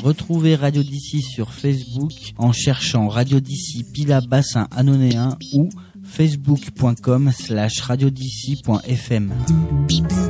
Retrouvez Radio d'ici sur Facebook en cherchant Radio d'ici Pilat Bassin Annonéen ou facebook.com/radiodici.fm.